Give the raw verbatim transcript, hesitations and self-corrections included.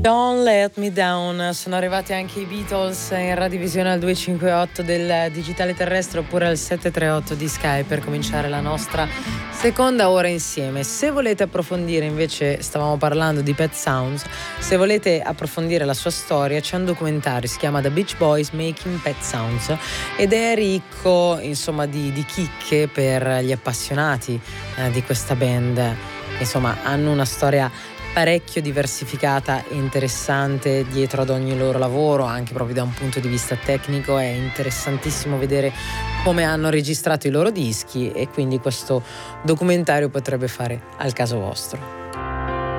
Don't Let Me Down. Sono arrivati anche i Beatles in radiovisione al due cinque otto del digitale terrestre oppure al sette tre otto di Sky per cominciare la nostra seconda ora insieme. Se volete approfondire, invece stavamo parlando di Pet Sounds, se volete approfondire la sua storia c'è un documentario, si chiama The Beach Boys Making Pet Sounds ed è ricco insomma di, di chicche per gli appassionati eh, di questa band. Insomma, hanno una storia parecchio diversificata e interessante dietro ad ogni loro lavoro, anche proprio da un punto di vista tecnico. È interessantissimo vedere come hanno registrato i loro dischi e quindi questo documentario potrebbe fare al caso vostro.